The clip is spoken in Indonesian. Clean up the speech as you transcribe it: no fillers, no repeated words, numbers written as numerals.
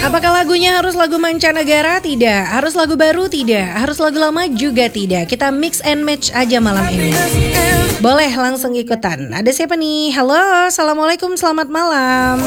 Apakah lagunya harus lagu mancanegara? Tidak. Harus lagu baru? Tidak. Harus lagu lama juga tidak. Kita mix and match aja malam ini. Boleh langsung ikutan. Ada siapa nih? Halo, assalamualaikum, selamat malam.